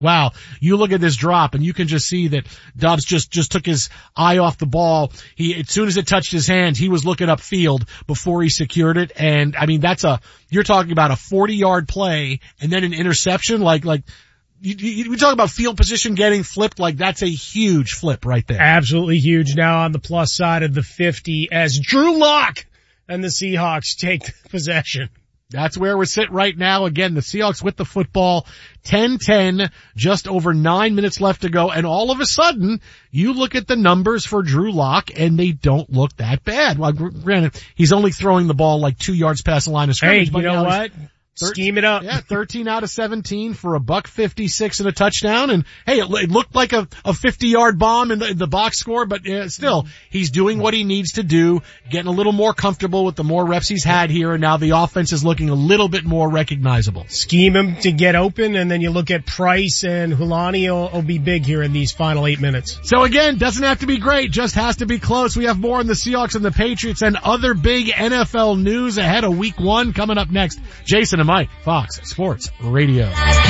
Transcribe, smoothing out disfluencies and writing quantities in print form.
Wow. You look at this drop and you can just see that Doubs just took his eye off the ball. As soon as it touched his hand, he was looking upfield before he secured it. And I mean, you're talking about a 40-yard play and then an interception. We talk about field position getting flipped, that's a huge flip right there. Absolutely huge. Now on the plus side of the 50 as Drew Lock and the Seahawks take possession. That's where we're sitting right now. Again, the Seahawks with the football, 10-10, just over 9 minutes left to go. And all of a sudden, you look at the numbers for Drew Lock and they don't look that bad. Well, granted, he's only throwing the ball 2 yards past the line of scrimmage. Hey, you know what? Scheme it up. Yeah, 13 out of 17 for $156 and a touchdown. And hey, it looked like a 50-yard bomb in the box score, but still, he's doing what he needs to do, getting a little more comfortable with the more reps he's had here, and now the offense is looking a little bit more recognizable. Scheme him to get open, and then you look at Price, and Hulani will be big here in these final 8 minutes. So again, doesn't have to be great, just has to be close. We have more on the Seahawks and the Patriots and other big NFL news ahead of week 1 coming up next. Jason and Mike, Fox Sports Radio.